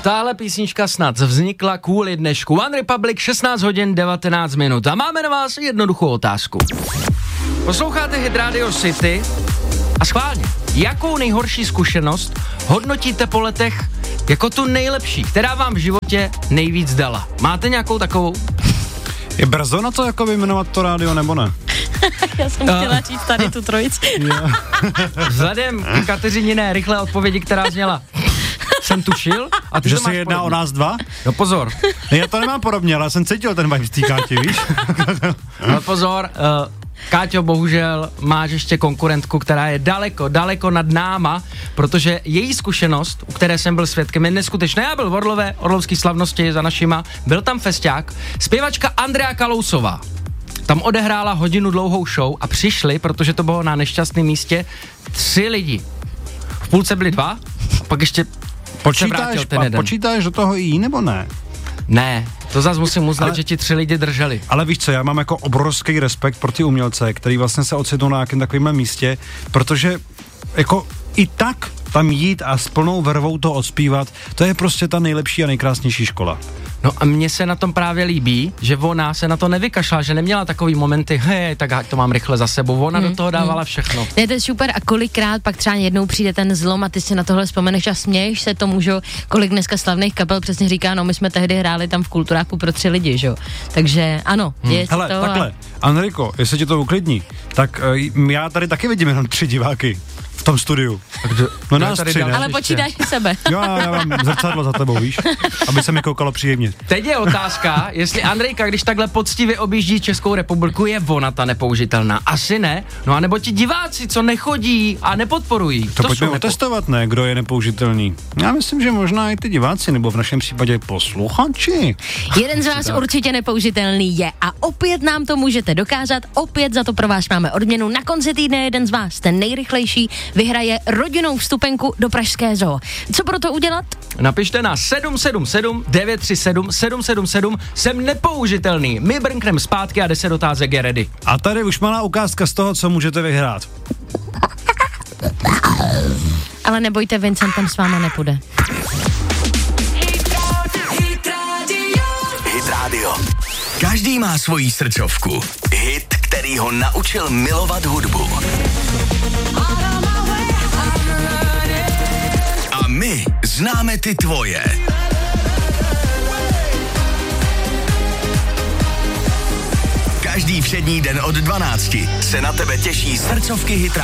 tahle písnička snad vznikla kvůli dnešku. One Republic, 16 hodin 19 minut. A máme na vás jednoduchou otázku. Posloucháte Hit Radio City a schválně, jakou nejhorší zkušenost hodnotíte po letech jako tu nejlepší, která vám v životě nejvíc dala? Máte nějakou takovou? Je brzo na to jako vyjmenovat to rádio, nebo ne? Já jsem chtěla říct tady tu trojici. Vzhledem k Kateřininé rychlé odpovědi, která zněla, jsem tušil. A ty že se jedná podobně o nás dva? No pozor. Já to nemám podobně, ale já jsem cítil ten vibe z té Káti, víš? No pozor, Káťo, bohužel máš ještě konkurentku, která je daleko nad náma, protože její zkušenost, u které jsem byl svědkem, je neskutečná. Já byl v Orlové, orlovský slavnosti za našima, byl tam festiák, zpěvačka Andrea Kalousová. Tam odehrála hodinu dlouhou show a přišli, protože to bylo na nešťastném místě, 3 lidi. V půlce byli 2, a pak ještě se vrátil ten jeden. Počítáš do toho i jí, nebo ne? Ne, to zase musím uznat, že ti 3 lidi drželi. Ale víš co, já mám jako obrovský respekt pro ty umělce, který vlastně se ocitnou na nějakém takovém místě, protože jako i tak tam jít a s plnou vervou to odspívat, to je prostě ta nejlepší a nejkrásnější škola. No a mně se na tom právě líbí, že ona se na to nevykašla, že neměla takový momenty, hej, tak to mám rychle za sebou, ona do toho dávala všechno. Ne, to je super a kolikrát pak třeba jednou přijde ten zlom a ty si na tohle vzpomeneš a směješ se tomu, že kolik dneska slavných kapel přesně říká, no my jsme tehdy hráli tam v Kulturáku pro 3 lidi, že jo. Takže ano, děje se to. Hele, takhle, Enrico, jestli ti to uklidní, tak já tady taky vidím jenom 3 diváky v tom studiu. No nás 3, ne? Ale počítáš sebe. Jo, já mám zrcadlo za tebou, víš, aby se mi koukalo příjemně. Teď je otázka, jestli Andrejka, když takhle poctivě objíždí Českou republiku, je ona ta nepoužitelná. Asi ne, no a nebo ti diváci, co nechodí a nepodporují. To pojďme otestovat, ne, kdo je nepoužitelný. Já myslím, že možná i ty diváci, nebo v našem případě posluchači. Jeden z vás určitě nepoužitelný je a opět nám to můžete dokázat, opět za to pro vás máme odměnu. Na konci týdne jeden z vás, ten nejrychlejší, vyhraje rodinnou vstupenku do Pražské zoo. Co pro to udělat? Napište na 777 937 777, jsem nepoužitelný. My brnkneme zpátky a 10 otázek je ready. A tady už malá ukázka z toho, co můžete vyhrát. Ale nebojte, Vincent tam s váma nepůjde. Hit Radio. Každý má svoji srdcovku. Hit, který ho naučil milovat hudbu. A my známe ty tvoje. Každý všední den od 12 se na tebe těší srdcovky Hit